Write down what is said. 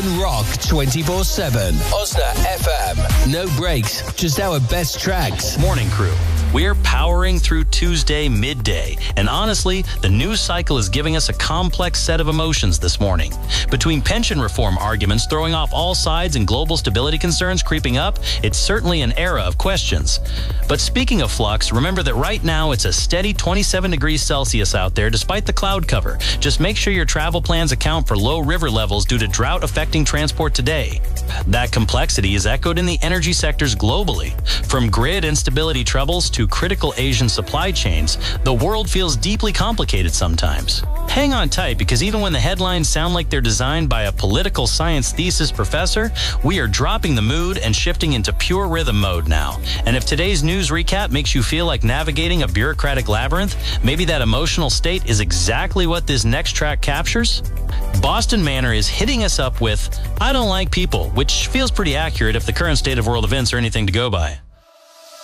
Rock 24/7. Osna FM. No breaks, just our best tracks. Morning crew. We're powering through Tuesday midday, and honestly, the news cycle is giving us a complex set of emotions this morning. Between pension reform arguments throwing off all sides and global stability concerns creeping up, it's certainly an era of questions. But speaking of flux, remember that right now it's a steady 27 degrees Celsius out there despite the cloud cover. Just make sure your travel plans account for low river levels due to drought affecting transport today. That complexity is echoed in the energy sectors globally. From grid instability troubles to critical Asian supply chains, the world feels deeply complicated sometimes. Hang on tight, because even when the headlines sound like they're designed by a political science thesis professor, we are dropping the mood and shifting into pure rhythm mode now. And if today's news recap makes you feel like navigating a bureaucratic labyrinth, maybe that emotional state is exactly what this next track captures. Boston Manor is hitting us up with "I Don't Like People," which feels pretty accurate if the current state of world events are anything to go by.